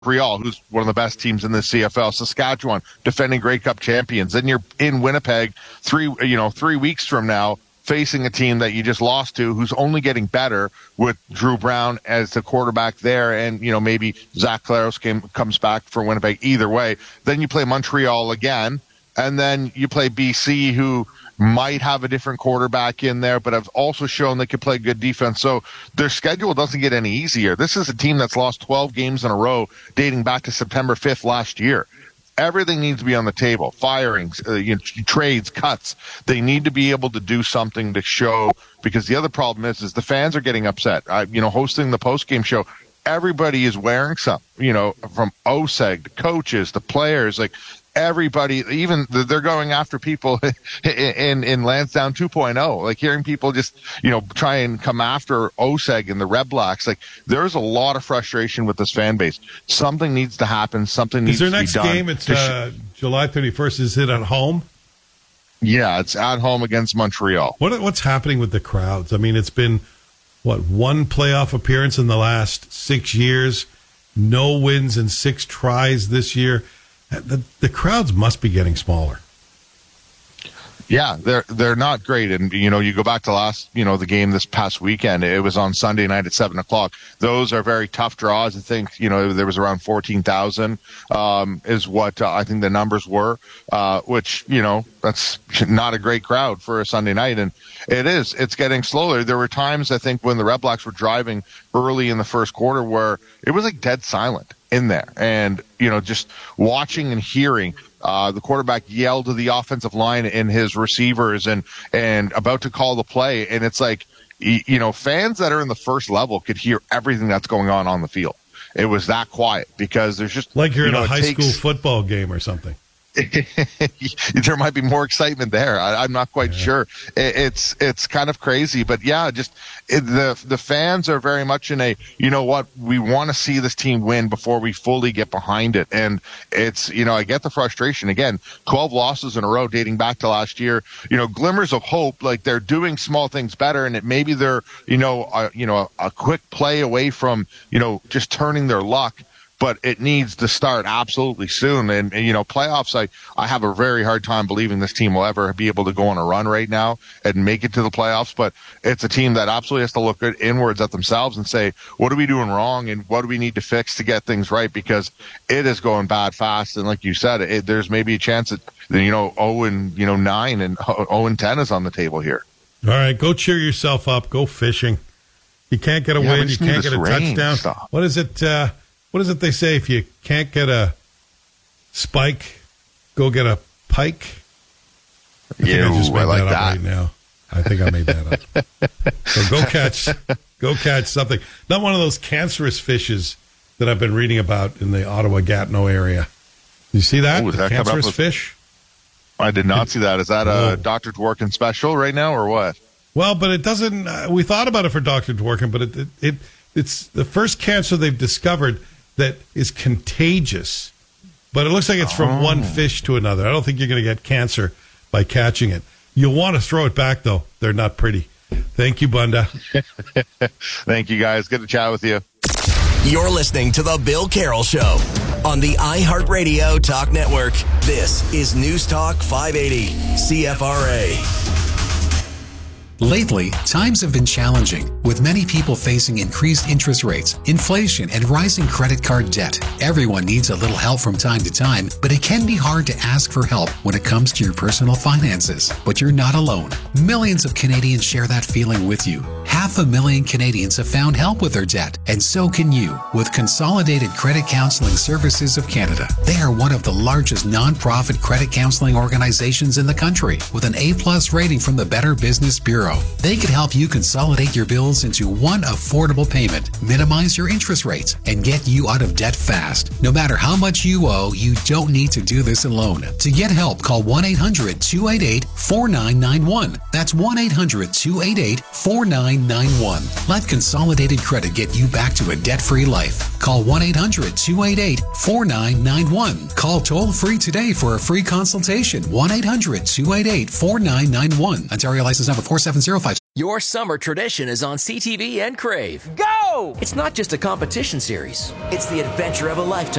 Montreal, who's one of the best teams in the CFL, Saskatchewan, defending Grey Cup champions. Then you're in Winnipeg 3 weeks from now, facing a team that you just lost to, who's only getting better with Drew Brown as the quarterback there, and maybe Zach Collaros comes back for Winnipeg. Either way, then you play Montreal again, and then you play BC, who might have a different quarterback in there, but have also shown they could play good defense. So their schedule doesn't get any easier. This is a team that's lost 12 games in a row dating back to September 5th last year. Everything needs to be on the table. Firings, trades, cuts. They need to be able to do something to show, because the other problem is the fans are getting upset. Hosting the post-game show, everybody is wearing something, from OSEG to coaches to players, like everybody, even they're going after people in Lansdowne 2.0, like hearing people just, try and come after OSEG and the Red Blacks. Like, there's a lot of frustration with this fan base. Something needs to happen. Something needs to be done. Is their next game, it's July 31st, is it at home? Yeah, it's at home against Montreal. What's happening with the crowds? I mean, it's been, one playoff appearance in the last 6 years, no wins in 6 tries this year. The crowds must be getting smaller. Yeah, they're not great. And, you go back to the game this past weekend, it was on Sunday night at 7:00. Those are very tough draws. I think, there was around 14,000, is what I think the numbers were, which, that's not a great crowd for a Sunday night. And it's getting slower. There were times, I think, when the Red Blacks were driving early in the first quarter where it was like dead silent in there. And, just watching and hearing the quarterback yell to the offensive line and his receivers and about to call the play. And it's like, fans that are in the first level could hear everything that's going on the field. It was that quiet because there's just like you're in a high school football game or something. There might be more excitement there. I'm not quite sure. It's kind of crazy, but yeah, the fans are very much in a, we want to see this team win before we fully get behind it. And it's, I get the frustration. Again, 12 losses in a row dating back to last year, glimmers of hope, like they're doing small things better, and maybe they're, a quick play away from, just turning their luck. But it needs to start absolutely soon. And playoffs, I have a very hard time believing this team will ever be able to go on a run right now and make it to the playoffs. But it's a team that absolutely has to look inwards at themselves and say, what are we doing wrong and what do we need to fix to get things right? Because it is going bad fast. And like you said, there's maybe a chance that, 0-9 and 0-10 is on the table here. All right, go cheer yourself up. Go fishing. You can't get a win. You can't get a touchdown. Stop. What is it? What is it they say? If you can't get a spike, go get a pike. I just made that up right now. I think I made that up. So go catch something. Not one of those cancerous fishes that I've been reading about in the Ottawa-Gatineau area. You see that? Ooh, the cancerous fish? I did not see that. Is that a Dr. Dworkin special right now or what? Well, but it doesn't. We thought about it for Dr. Dworkin, but it's the first cancer they've discovered that is contagious, but it looks like it's from one fish to another. I don't think you're going to get cancer by catching it. You'll want to throw it back, though. They're not pretty. Thank you, Bunda. Thank you, guys. Good to chat with you. You're listening to The Bill Carroll Show on the iHeartRadio Talk Network. This is News Talk 580, CFRA. Lately, times have been challenging, with many people facing increased interest rates, inflation, and rising credit card debt. Everyone needs a little help from time to time, but it can be hard to ask for help when it comes to your personal finances. But you're not alone. Millions of Canadians share that feeling with you. 500,000 Canadians have found help with their debt, and so can you with Consolidated Credit Counseling Services of Canada. They are one of the largest non-profit credit counseling organizations in the country, with an A+ rating from the Better Business Bureau. They could help you consolidate your bills into one affordable payment, minimize your interest rates, and get you out of debt fast. No matter how much you owe, you don't need to do this alone. To get help, call 1-800-288-4991. That's 1-800-288-4991. Let Consolidated Credit get you back to a debt-free life. Call 1-800-288-4991. Call toll-free today for a free consultation. 1-800-288-4991. Ontario license number 4705. Your summer tradition is on CTV and Crave. Go! It's not just a competition series. It's the adventure of a lifetime.